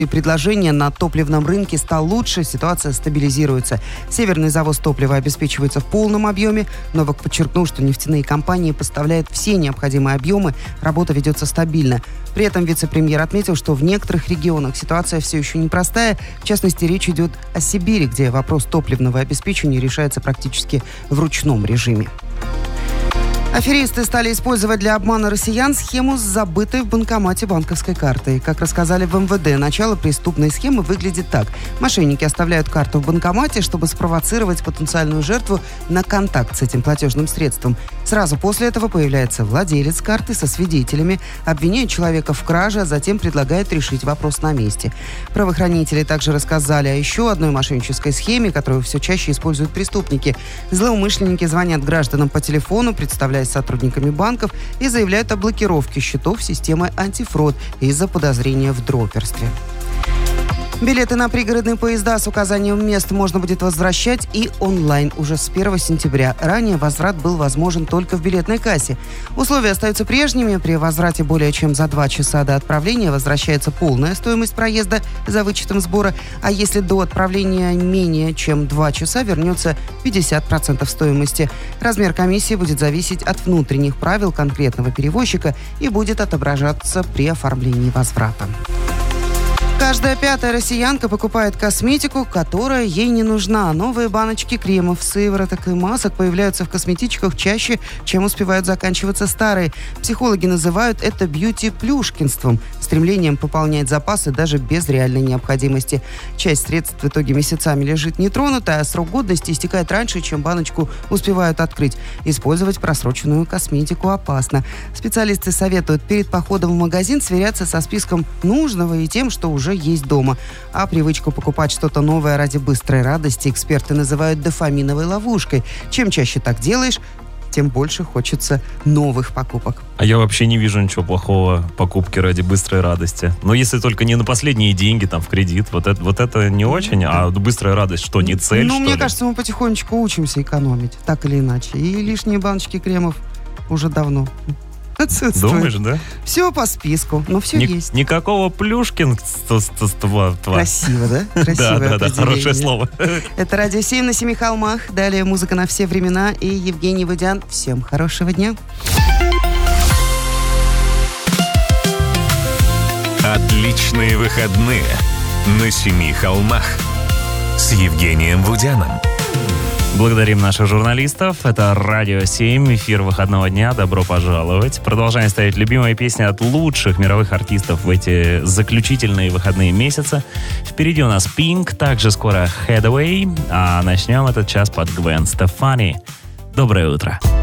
и предложение на топливном рынке стало лучше, ситуация стабилизируется. Северный завоз топлива обеспечивается в полном объеме. Новак подчеркнул, что нефтяные компании поставляют все необходимые объемы, работа ведется стабильно. При этом вице-премьер отметил, что в некоторых регионах ситуация все еще непростая. В частности, речь идет о Сибири, где вопрос топливного обеспечения решается практически в ручном режиме. Аферисты стали использовать для обмана россиян схему с забытой в банкомате банковской картой. Как рассказали в МВД, начало преступной схемы выглядит так. Мошенники оставляют карту в банкомате, чтобы спровоцировать потенциальную жертву на контакт с этим платежным средством. Сразу после этого появляется владелец карты со свидетелями, обвиняет человека в краже, а затем предлагает решить вопрос на месте. Правоохранители также рассказали о еще одной мошеннической схеме, которую все чаще используют преступники. Злоумышленники звонят гражданам по телефону, представляя с сотрудниками банков и заявляют о блокировке счетов системы антифрод из-за подозрения в дроперстве. Билеты на пригородные поезда с указанием мест можно будет возвращать и онлайн уже с 1 сентября. Ранее возврат был возможен только в билетной кассе. Условия остаются прежними. При возврате более чем за 2 часа до отправления возвращается полная стоимость проезда за вычетом сбора, а если до отправления менее чем 2 часа, вернется 50% стоимости. Размер комиссии будет зависеть от внутренних правил конкретного перевозчика и будет отображаться при оформлении возврата. Каждая 5-я россиянка покупает косметику, которая ей не нужна. Новые баночки кремов, сывороток и масок появляются в косметичках чаще, чем успевают заканчиваться старые. Психологи называют это бьюти-плюшкинством, стремлением пополнять запасы даже без реальной необходимости. Часть средств в итоге месяцами лежит нетронутая, а срок годности истекает раньше, чем баночку успевают открыть. Использовать просроченную косметику опасно. Специалисты советуют перед походом в магазин сверяться со списком нужного и тем, что уже есть дома. А привычку покупать что-то новое ради быстрой радости эксперты называют дофаминовой ловушкой. Чем чаще так делаешь, тем больше хочется новых покупок. А я вообще не вижу ничего плохого в покупке ради быстрой радости. Но если только не на последние деньги, там, в кредит. Вот это не очень. А быстрая радость что, не цель, что ли? Мне кажется, мы потихонечку учимся экономить, так или иначе. И лишние баночки кремов уже давно отсутствует. Думаешь, да? Все по списку, но все есть. Никакого плюшкинства. Красиво, да? Красивое Да, хорошее слово. Это Радио 7 на 7 холмах. Далее музыка на все времена. И Евгений Вудян. Всем хорошего дня. Отличные выходные на 7 холмах с Евгением Вудяном. Благодарим наших журналистов. Это Радио 7, эфир выходного дня. Добро пожаловать. Продолжаем ставить любимые песни от лучших мировых артистов в эти заключительные выходные месяца. Впереди у нас Pink, также скоро Hathaway. А начнем этот час под Гвен Стефани. Доброе утро.